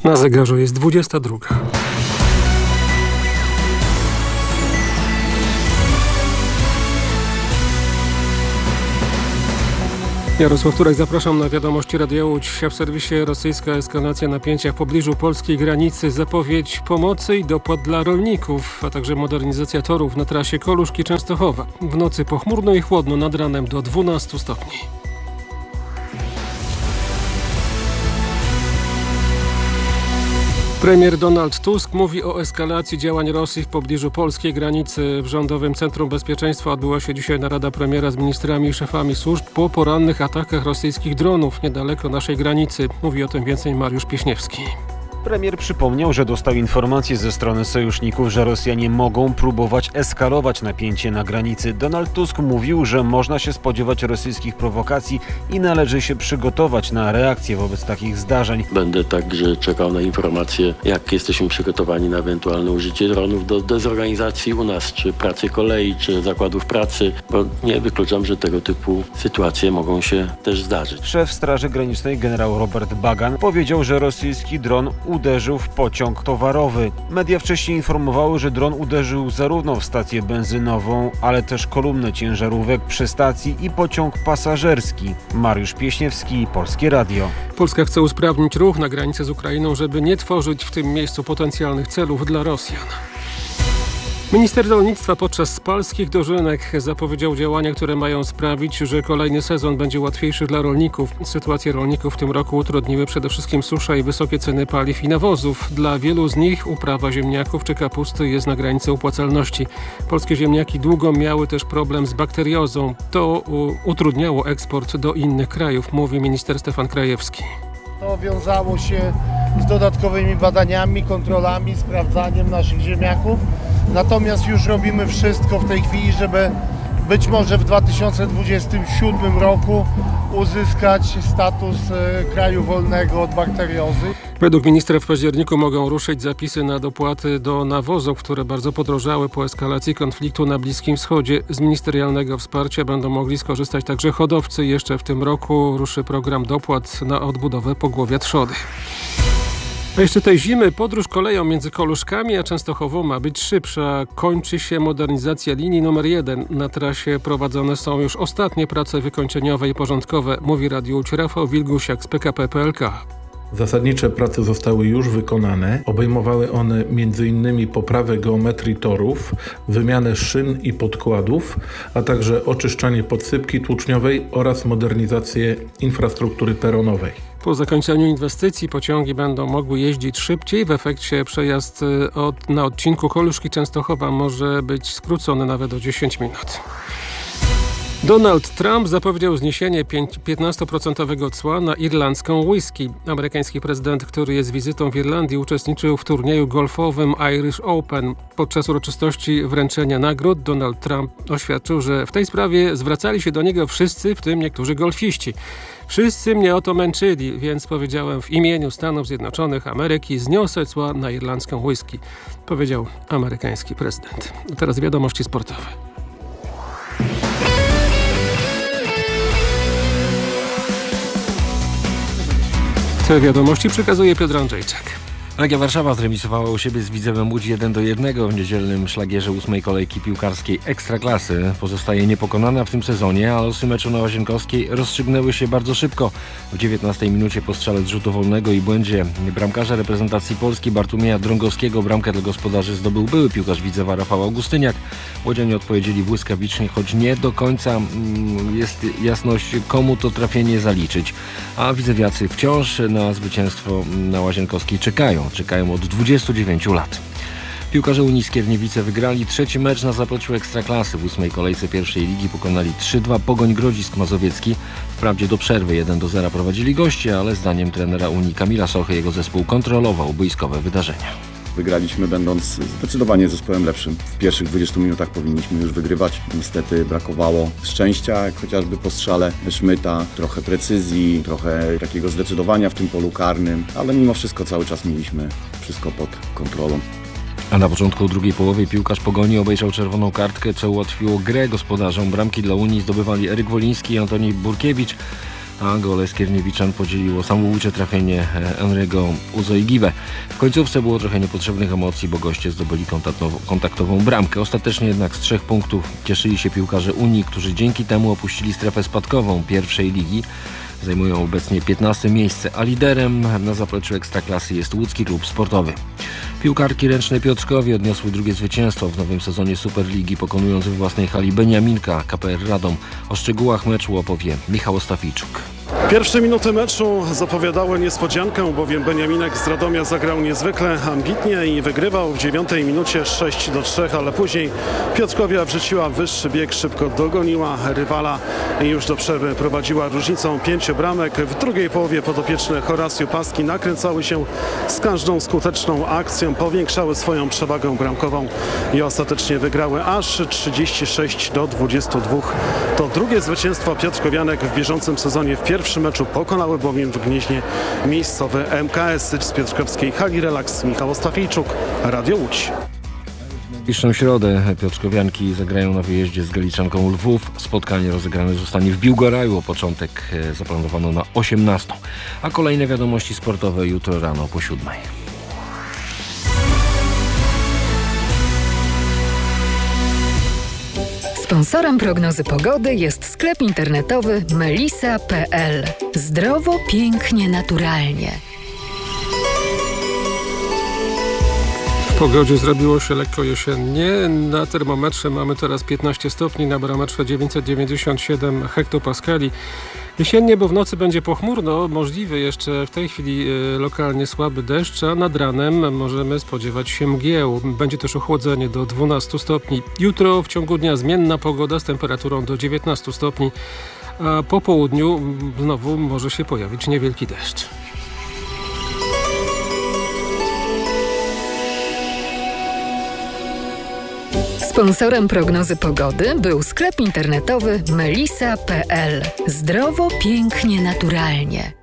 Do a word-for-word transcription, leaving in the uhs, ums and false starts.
Na zegarze jest dwudziesta druga. Jarosław Turek, zapraszam na wiadomości Radia Łódź. W serwisie rosyjska eskalacja napięcia w pobliżu polskiej granicy, zapowiedź pomocy i dopłat dla rolników, a także modernizacja torów na trasie Koluszki-Częstochowa. W nocy pochmurno i chłodno, nad ranem do dwunastu stopni. Premier Donald Tusk mówi o eskalacji działań Rosji w pobliżu polskiej granicy. W Rządowym Centrum Bezpieczeństwa odbyła się dzisiaj narada premiera z ministrami i szefami służb po porannych atakach rosyjskich dronów niedaleko naszej granicy. Mówi o tym więcej Mariusz Pieśniewski. Premier przypomniał, że dostał informacje ze strony sojuszników, że Rosjanie mogą próbować eskalować napięcie na granicy. Donald Tusk mówił, że można się spodziewać rosyjskich prowokacji i należy się przygotować na reakcję wobec takich zdarzeń. Będę także czekał na informacje, jak jesteśmy przygotowani na ewentualne użycie dronów do dezorganizacji u nas, czy pracy kolei, czy zakładów pracy, bo nie wykluczam, że tego typu sytuacje mogą się też zdarzyć. Szef Straży Granicznej generał Robert Bagan powiedział, że rosyjski dron uderzył w pociąg towarowy. Media wcześniej informowały, że dron uderzył zarówno w stację benzynową, ale też kolumnę ciężarówek przy stacji i pociąg pasażerski. Mariusz Pieśniewski, Polskie Radio. Polska chce usprawnić ruch na granicy z Ukrainą, żeby nie tworzyć w tym miejscu potencjalnych celów dla Rosjan. Minister rolnictwa podczas spalskich dożynek zapowiedział działania, które mają sprawić, że kolejny sezon będzie łatwiejszy dla rolników. Sytuację rolników w tym roku utrudniły przede wszystkim susza i wysokie ceny paliw i nawozów. Dla wielu z nich uprawa ziemniaków czy kapusty jest na granicy opłacalności. Polskie ziemniaki długo miały też problem z bakteriozą. To utrudniało eksport do innych krajów, mówi minister Stefan Krajewski. To wiązało się z dodatkowymi badaniami, kontrolami, sprawdzaniem naszych ziemniaków. Natomiast już robimy wszystko w tej chwili, żeby być może w dwa tysiące dwudziestym siódmym roku uzyskać status kraju wolnego od bakteriozy. Według ministra w październiku mogą ruszyć zapisy na dopłaty do nawozów, które bardzo podrożały po eskalacji konfliktu na Bliskim Wschodzie. Z ministerialnego wsparcia będą mogli skorzystać także hodowcy. Jeszcze w tym roku ruszy program dopłat na odbudowę pogłowia trzody. A jeszcze tej zimy podróż koleją między Koluszkami a Częstochową ma być szybsza. Kończy się modernizacja linii numer jeden. Na trasie prowadzone są już ostatnie prace wykończeniowe i porządkowe, mówi Radiu Łódź Rafał Wilgusiak z P K P P L K. Zasadnicze prace zostały już wykonane. Obejmowały one m.in. poprawę geometrii torów, wymianę szyn i podkładów, a także oczyszczanie podsypki tłuczniowej oraz modernizację infrastruktury peronowej. Po zakończeniu inwestycji pociągi będą mogły jeździć szybciej. W efekcie przejazd od, na odcinku Koluszki-Częstochowa może być skrócony nawet o dziesięć minut. Donald Trump zapowiedział zniesienie piętnaście procent cła na irlandzką whisky. Amerykański prezydent, który jest wizytą w Irlandii, uczestniczył w turnieju golfowym Irish Open. Podczas uroczystości wręczenia nagród Donald Trump oświadczył, że w tej sprawie zwracali się do niego wszyscy, w tym niektórzy golfiści. Wszyscy mnie o to męczyli, więc powiedziałem w imieniu Stanów Zjednoczonych Ameryki zniosę cła na irlandzką whisky, powiedział amerykański prezydent. A teraz wiadomości sportowe. Te wiadomości przekazuje Piotr Andrzejczak. Legia Warszawa zremisowała u siebie z Widzewem Łódź jeden do jednego w niedzielnym szlagierze ósmej kolejki piłkarskiej Ekstraklasy. Pozostaje niepokonana w tym sezonie, a losy meczu na Łazienkowskiej rozstrzygnęły się bardzo szybko. W dziewiętnastej minucie po strzale z rzutu wolnego i błędzie bramkarza reprezentacji Polski Bartłomieja Drągowskiego bramkę dla gospodarzy zdobył były piłkarz Widzewa Rafał Augustyniak. Łodzianie odpowiedzieli błyskawicznie, choć nie do końca jest jasność, komu to trafienie zaliczyć. A widzewiacy wciąż na zwycięstwo na Łazienkowskiej czekają. Czekają od dwudziestu dziewięciu lat. Piłkarze Unii Skierniewice wygrali trzeci mecz na zapleczu Ekstraklasy. W ósmej kolejce pierwszej ligi pokonali trzy dwa Pogoń Grodzisk Mazowiecki. Wprawdzie do przerwy jeden do zera prowadzili goście, ale zdaniem trenera Unii Kamila Sochy jego zespół kontrolował boiskowe wydarzenia. Wygraliśmy będąc zdecydowanie zespołem lepszym. W pierwszych dwudziestu minutach powinniśmy już wygrywać. Niestety brakowało szczęścia, jak chociażby po strzale Szmyta, trochę precyzji, trochę takiego zdecydowania w tym polu karnym, ale mimo wszystko cały czas mieliśmy wszystko pod kontrolą. A na początku drugiej połowy piłkarz Pogoni obejrzał czerwoną kartkę, co ułatwiło grę gospodarzom. Bramki dla Unii zdobywali Eryk Woliński i Antoni Burkiewicz. a gole Skierniewiczan podzieliło samobójcze trafienie Henry'ego Uzoigiwe. W końcówce było trochę niepotrzebnych emocji, bo goście zdobyli kontaktową, kontaktową bramkę. Ostatecznie jednak z trzech punktów cieszyli się piłkarze Unii, którzy dzięki temu opuścili strefę spadkową pierwszej ligi. Zajmują obecnie piętnaste miejsce, a liderem na zapleczu Ekstraklasy jest Łódzki Klub Sportowy. Piłkarki ręcznej Piotrkowie odniosły drugie zwycięstwo w nowym sezonie Superligi, pokonując w własnej hali Beniaminka K P R Radom. O szczegółach meczu opowie Michał Ostafijczuk. Pierwsze minuty meczu zapowiadały niespodziankę, bowiem Beniaminek z Radomia zagrał niezwykle ambitnie i wygrywał w dziewiątej minucie sześć do trzech, ale później Piotrkowia wrzuciła wyższy bieg, szybko dogoniła rywala i już do przerwy prowadziła różnicą pięciu bramek. W drugiej połowie podopieczne Horacio Paski nakręcały się z każdą skuteczną akcją, powiększały swoją przewagę bramkową i ostatecznie wygrały aż trzydzieści sześć do dwudziestu dwóch. To drugie zwycięstwo Piotrkowianek w bieżącym sezonie. W pierwszym meczu pokonały bowiem w Gnieźnie miejscowy M K S. Z piotrkowskiej hali Relaks Michał Ostafijczuk, Radio Łódź. W najbliższą środę piotrkowianki zagrają na wyjeździe z Galiczanką Lwów. Spotkanie rozegrane zostanie w Biłgoraju. O początek zaplanowano na osiemnastą. A kolejne wiadomości sportowe jutro rano po siódmej. Sponsorem prognozy pogody jest sklep internetowy melisa kropka p l. Zdrowo, pięknie, naturalnie. W pogodzie zrobiło się lekko jesiennie. Na termometrze mamy teraz piętnaście stopni, na barometrze dziewięćset dziewięćdziesiąt siedem hektopaskali. Jesiennie, bo w nocy będzie pochmurno, możliwy jeszcze w tej chwili y, lokalnie słaby deszcz, a nad ranem możemy spodziewać się mgieł. Będzie też ochłodzenie do dwunastu stopni. Jutro w ciągu dnia zmienna pogoda z temperaturą do dziewiętnastu stopni, a po południu znowu może się pojawić niewielki deszcz. Sponsorem prognozy pogody był sklep internetowy melisa kropka p l. Zdrowo, pięknie, naturalnie.